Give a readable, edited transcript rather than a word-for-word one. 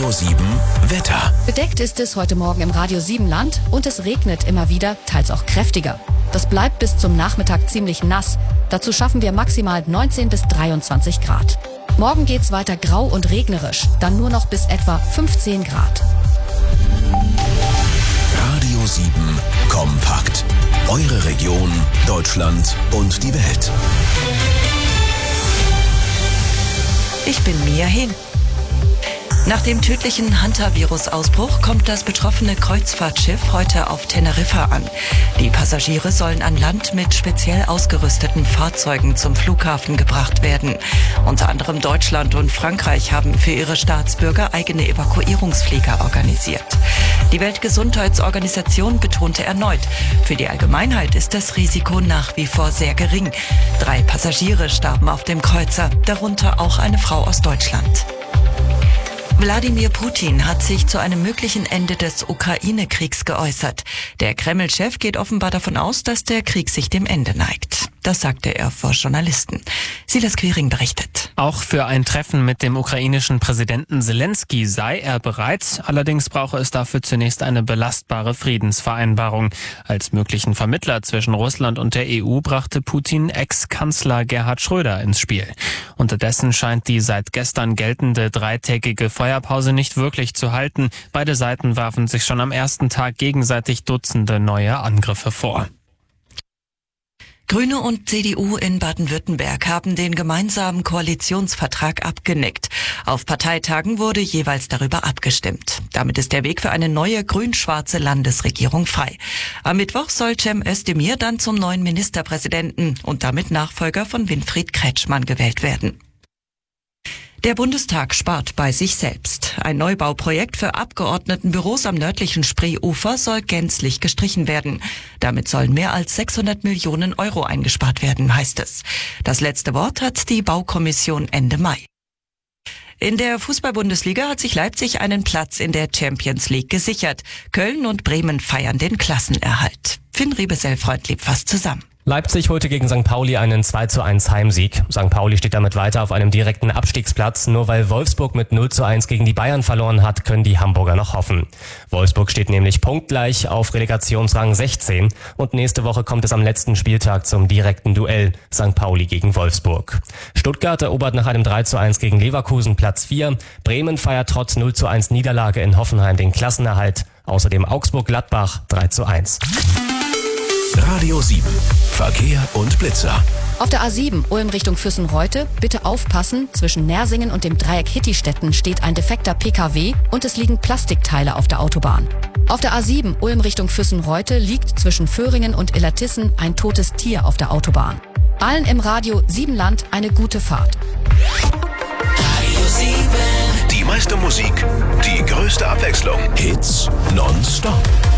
Radio 7 Wetter. Bedeckt ist es heute Morgen im Radio 7 Land und es regnet immer wieder, teils auch kräftiger. Das bleibt bis zum Nachmittag ziemlich nass. Dazu schaffen wir maximal 19 bis 23 Grad. Morgen geht's weiter grau und regnerisch, dann nur noch bis etwa 15 Grad. Radio 7 kompakt. Eure Region, Deutschland und die Welt. Ich bin Mia Hehn. Nach dem tödlichen Hantavirus-Ausbruch kommt das betroffene Kreuzfahrtschiff heute auf Teneriffa an. Die Passagiere sollen an Land mit speziell ausgerüsteten Fahrzeugen zum Flughafen gebracht werden. Unter anderem Deutschland und Frankreich haben für ihre Staatsbürger eigene Evakuierungsflieger organisiert. Die Weltgesundheitsorganisation betonte erneut, für die Allgemeinheit ist das Risiko nach wie vor sehr gering. 3 Passagiere starben auf dem Kreuzer, darunter auch eine Frau aus Deutschland. Wladimir Putin hat sich zu einem möglichen Ende des Ukraine-Kriegs geäußert. Der Kreml-Chef geht offenbar davon aus, dass der Krieg sich dem Ende neigt. Das sagte er vor Journalisten. Silas Quiring berichtet. Auch für ein Treffen mit dem ukrainischen Präsidenten Zelensky sei er bereit. Allerdings brauche es dafür zunächst eine belastbare Friedensvereinbarung. Als möglichen Vermittler zwischen Russland und der EU brachte Putin Ex-Kanzler Gerhard Schröder ins Spiel. Unterdessen scheint die seit gestern geltende 3-tägige Feuerpause nicht wirklich zu halten. Beide Seiten warfen sich schon am ersten Tag gegenseitig Dutzende neue Angriffe vor. Grüne und CDU in Baden-Württemberg haben den gemeinsamen Koalitionsvertrag abgenickt. Auf Parteitagen wurde jeweils darüber abgestimmt. Damit ist der Weg für eine neue grün-schwarze Landesregierung frei. Am Mittwoch soll Cem Özdemir dann zum neuen Ministerpräsidenten und damit Nachfolger von Winfried Kretschmann gewählt werden. Der Bundestag spart bei sich selbst. Ein Neubauprojekt für Abgeordnetenbüros am nördlichen Spreeufer soll gänzlich gestrichen werden. Damit sollen mehr als 600 Millionen Euro eingespart werden, heißt es. Das letzte Wort hat die Baukommission Ende Mai. In der Fußball-Bundesliga hat sich Leipzig einen Platz in der Champions League gesichert. Köln und Bremen feiern den Klassenerhalt. Finn Riebesell-Freundlieb fasst zusammen. Leipzig holte gegen St. Pauli einen 2:1 Heimsieg. St. Pauli steht damit weiter auf einem direkten Abstiegsplatz. Nur weil Wolfsburg mit 0:1 gegen die Bayern verloren hat, können die Hamburger noch hoffen. Wolfsburg steht nämlich punktgleich auf Relegationsrang 16 und nächste Woche kommt es am letzten Spieltag zum direkten Duell St. Pauli gegen Wolfsburg. Stuttgart erobert nach einem 3:1 gegen Leverkusen Platz 4. Bremen feiert trotz 0:1 Niederlage in Hoffenheim den Klassenerhalt. Außerdem Augsburg-Gladbach 3:1. Radio 7 Verkehr und Blitzer. Auf der A7 Ulm Richtung Füssen-Reute bitte aufpassen, zwischen Nersingen und dem Dreieck Hittistetten steht ein defekter PKW und es liegen Plastikteile auf der Autobahn. Auf der A7 Ulm Richtung Füssen-Reute liegt zwischen Föhringen und Illertissen ein totes Tier auf der Autobahn. Allen im Radio 7 Land eine gute Fahrt. Radio 7. Die meiste Musik, die größte Abwechslung. Hits nonstop.